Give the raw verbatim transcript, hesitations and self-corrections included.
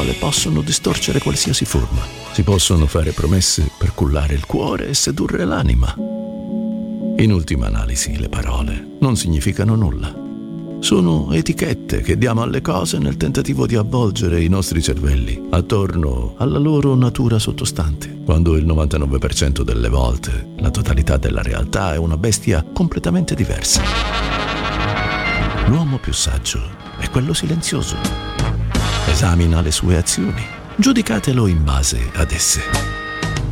parole possono distorcere qualsiasi forma. Si possono fare promesse per cullare il cuore e sedurre l'anima. In ultima analisi, le parole non significano nulla. Sono etichette che diamo alle cose nel tentativo di avvolgere i nostri cervelli attorno alla loro natura sottostante, quando il novantanove per cento delle volte la totalità della realtà è una bestia completamente diversa. L'uomo più saggio è quello silenzioso. Esamina le sue azioni. Giudicatelo in base ad esse.